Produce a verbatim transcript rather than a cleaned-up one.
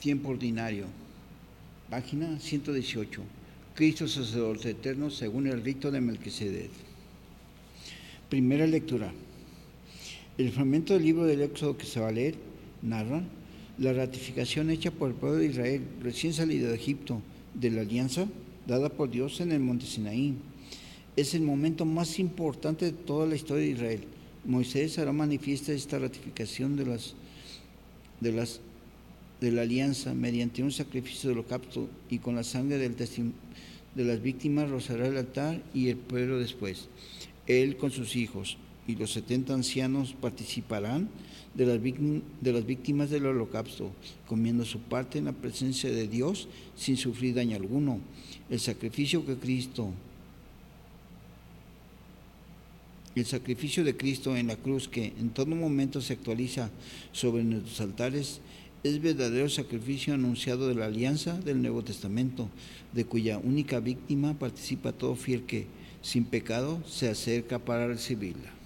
Tiempo ordinario. Página ciento dieciocho. Cristo sacerdote eterno según el rito de Melquisedec. Primera lectura. El fragmento del libro del Éxodo que se va a leer narra la ratificación hecha por el pueblo de Israel recién salido de Egipto de la alianza dada por Dios en el monte Sinaí. Es el momento más importante de toda la historia de Israel. Moisés hará manifiesta esta ratificación de las de las de la alianza mediante un sacrificio de holocausto y con la sangre del de las víctimas rozará el altar y el pueblo después. Él con sus hijos y los setenta ancianos participarán de las, de las víctimas del holocausto, comiendo su parte en la presencia de Dios sin sufrir daño alguno. El sacrificio que Cristo, el sacrificio de Cristo en la cruz, que en todo momento se actualiza sobre nuestros altares, es verdadero sacrificio anunciado de la alianza del Nuevo Testamento, de cuya única víctima participa todo fiel que, sin pecado, se acerca para recibirla.